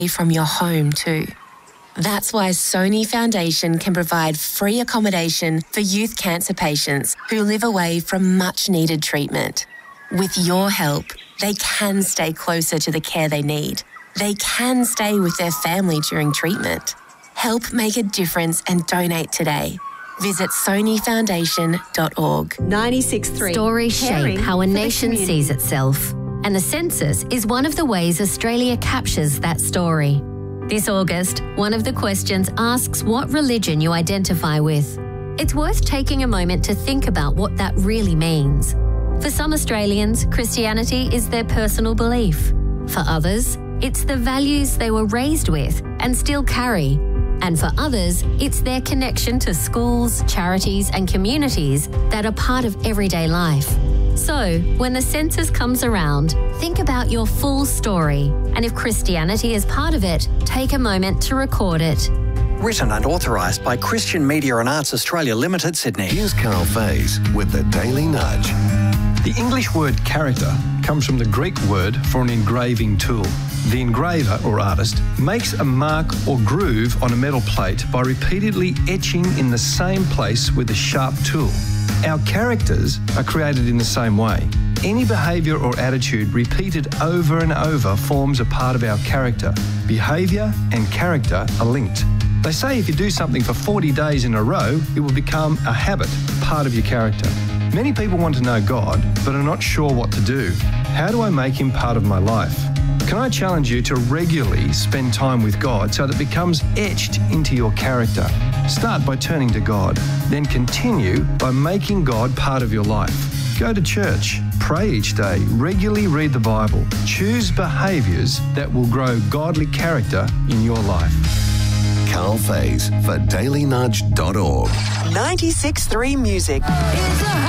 from your home too. That's why Sony Foundation can provide free accommodation for youth cancer patients who live away from much-needed treatment. With your help, they can stay closer to the care they need. They can stay with their family during treatment. Help make a difference and donate today. Visit sonyfoundation.org. 96.3. Stories shape how a nation sees itself, and the census is one of the ways Australia captures that story. This August, one of the questions asks what religion you identify with. It's worth taking a moment to think about what that really means. For some Australians, Christianity is their personal belief. For others, it's the values they were raised with and still carry. And for others, it's their connection to schools, charities and communities that are part of everyday life. So, when the census comes around, think about your full story. And if Christianity is part of it, take a moment to record it. Written and authorised by Christian Media and Arts Australia Limited, Sydney. Here's Carl Faze with the Daily Nudge. The English word character comes from the Greek word for an engraving tool. The engraver, or artist, makes a mark or groove on a metal plate by repeatedly etching in the same place with a sharp tool. Our characters are created in the same way. Any behaviour or attitude repeated over and over forms a part of our character. Behaviour and character are linked. They say if you do something for 40 days in a row, it will become a habit, part of your character. Many people want to know God, but are not sure what to do. How do I make him part of my life? Can I challenge you to regularly spend time with God so that it becomes etched into your character? Start by turning to God, then continue by making God part of your life. Go to church, pray each day, regularly read the Bible. Choose behaviours that will grow godly character in your life. Carl Faze for dailynudge.org. 96.3 Music.